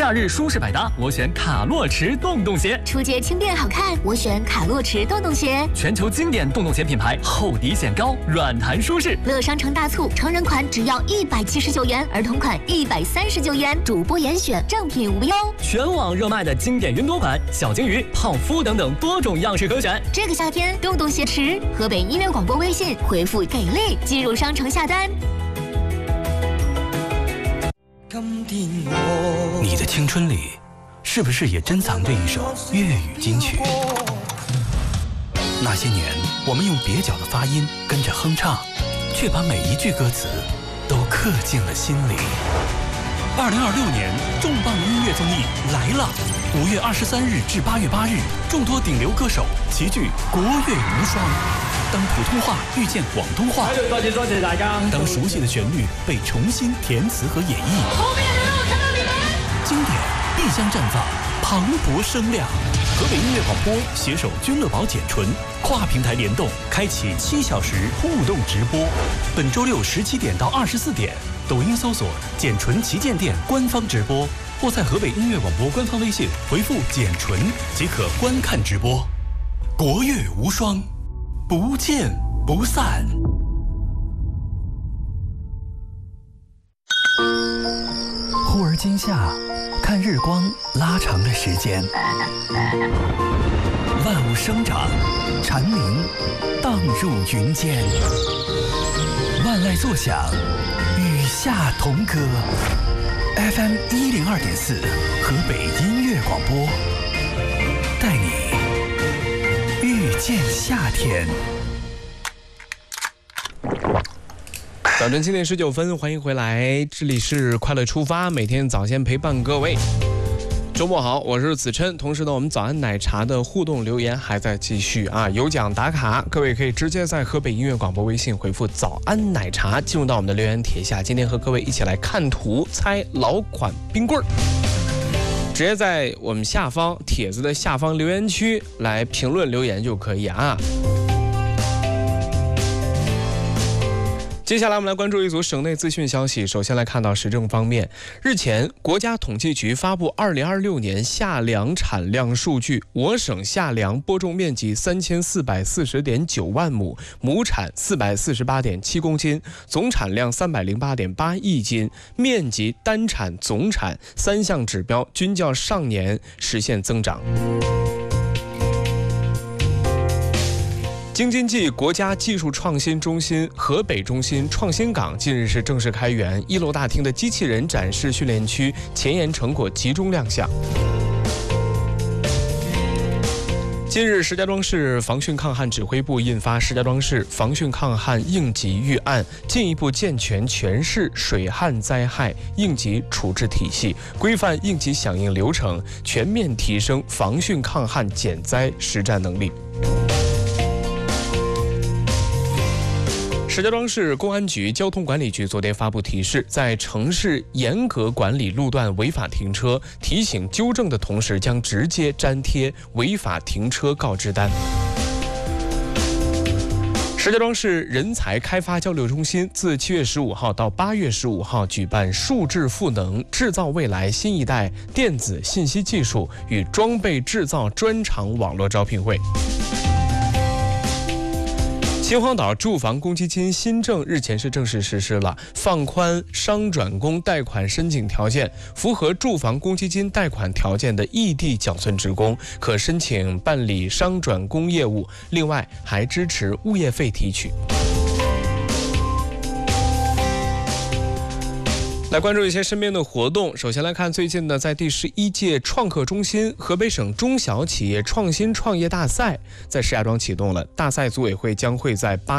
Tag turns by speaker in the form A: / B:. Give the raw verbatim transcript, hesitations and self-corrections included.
A: 夏日舒适百搭，我选卡洛驰洞洞鞋。
B: 出街轻便好看，我选卡洛驰洞洞鞋。
A: 全球经典洞洞鞋品牌，厚底显高，软弹舒适。
B: 乐商城大促，成人款只要一百七十九元，儿童款一百三十九元，主播严选，正品无忧。
A: 全网热卖的经典云朵款、小金鱼、泡芙等等多种样式可选。
B: 这个夏天，洞洞鞋池，河北音乐广播微信回复给力，进入商城下单。
C: 你的青春里，是不是也珍藏着一首粤语金曲？那些年，我们用蹩脚的发音跟着哼唱，却把每一句歌词都刻进了心里。二零二六年重磅音乐综艺来了！五月二十三日至八月八日，众多顶流歌手齐聚国乐无双。当普通话遇见广东话，
D: 多謝多謝大家。
C: 当熟悉的旋律被重新填词和演绎，
B: 后面能让我看到你们。
C: 经典必将绽放，磅礴声量。河北音乐广播携手君乐宝简纯，跨平台联动，开启七小时互动直播。本周六十七点到二十四点，抖音搜索“简纯旗舰店”官方直播，或在河北音乐广播官方微信回复“简纯”即可观看直播。国乐无双，不见不散。忽而今夏，看日光拉长了时间，万物生长，蝉鸣荡入云间，万籁作响，与夏同歌。F M 一零二点四，河北音乐广播，带你遇见夏天。
E: 早晨七点十九分，欢迎回来，这里是快乐出发，每天早先陪伴各位。周末好，我是子琛。同时呢，我们早安奶茶的互动留言还在继续啊，有奖打卡，各位可以直接在河北音乐广播微信回复早安奶茶，进入到我们的留言帖下。今天和各位一起来看图猜老款冰棍儿，直接在我们下方帖子的下方留言区来评论留言就可以啊。接下来我们来关注一组省内资讯消息。首先来看到时政方面，日前国家统计局发布二零二六年夏粮产量数据，我省夏粮播种面积三千四百四十点九万亩，亩产四百四十八点七公斤，总产量三百零八点八亿斤，面积、单产、总产三项指标均较上年实现增长。京津冀国家技术创新中心河北中心创新港近日是正式开园，一楼大厅的机器人展示训练区前沿成果集中亮相。近日，石家庄市防汛抗旱指挥部印发《石家庄市防汛抗旱应急预案》，进一步健全全市水旱灾害应急处置体系，规范应急响应流程，全面提升防汛抗旱减灾实战能力。石家庄市公安局交通管理局昨天发布提示，在城市严格管理路段违法停车，提醒纠正的同时，将直接粘贴违法停车告知单。石家庄市人才开发交流中心自七月十五号到八月十五号举办数智赋能制造未来新一代电子信息技术与装备制造专场网络招聘会。秦皇岛住房公积金新政日前是正式实施了，放宽商转工贷款申请条件，符合住房公积金贷款条件的异地缴存职工可申请办理商转工业务，另外还支持物业费提取。来关注一些身边的活动。首先来看最近呢，在第十一届创客中心河北省中小企业创新创业大赛在石家庄启动了，大赛组委会将会在八